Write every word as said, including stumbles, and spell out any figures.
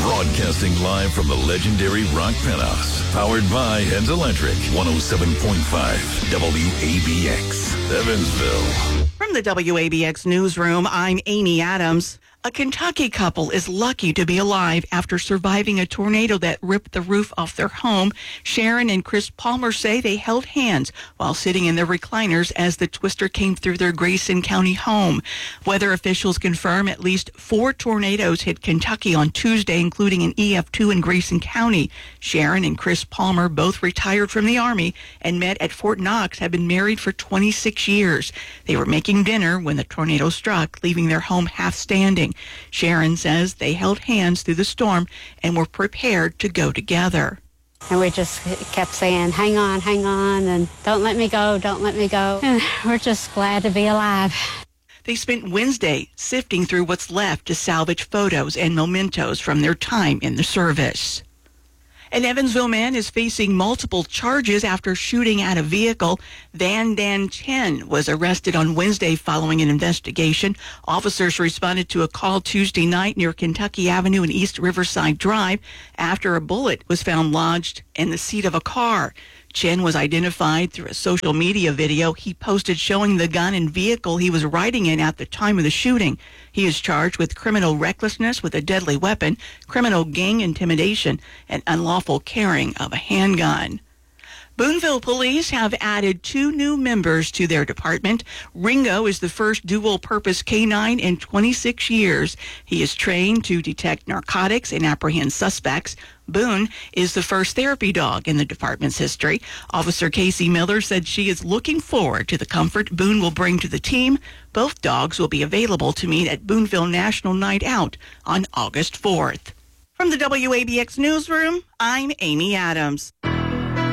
Broadcasting live from the legendary Rock Penthouse. Powered by Hens Electric. one oh seven point five W A B X, Evansville. From the W A B X newsroom, I'm Amy Adams. A Kentucky couple is lucky to be alive after surviving a tornado that ripped the roof off their home. Sharon and Chris Palmer say they held hands while sitting in their recliners as the twister came through their Grayson County home. Weather officials confirm at least four tornadoes hit Kentucky on Tuesday, including an E F two in Grayson County. Sharon and Chris Palmer, both retired from the Army and met at Fort Knox, have been married for twenty-six years. They were making dinner when the tornado struck, leaving their home half standing. Sharon says they held hands through the storm and were prepared to go together. And we just kept saying, hang on, hang on, and don't let me go, don't let me go. And we're just glad to be alive. They spent Wednesday sifting through what's left to salvage photos and mementos from their time in the service. An Evansville man is facing multiple charges after shooting at a vehicle. Van Dan Chen was arrested on Wednesday following an investigation. Officers responded to a call Tuesday night near Kentucky Avenue and East Riverside Drive after a bullet was found lodged in the seat of a car. Chen was identified through a social media video he posted showing the gun and vehicle he was riding in at the time of the shooting. He is charged with criminal recklessness with a deadly weapon, criminal gang intimidation, and unlawful carrying of a handgun. Boonville police have added two new members to their department. Ringo is the first dual-purpose canine in twenty-six years. He is trained to detect narcotics and apprehend suspects. Boone is the first therapy dog in the department's history. Officer Casey Miller said she is looking forward to the comfort Boone will bring to the team. Both dogs will be available to meet at Boonville National Night Out on August fourth. From the W A B X newsroom, I'm Amy Adams.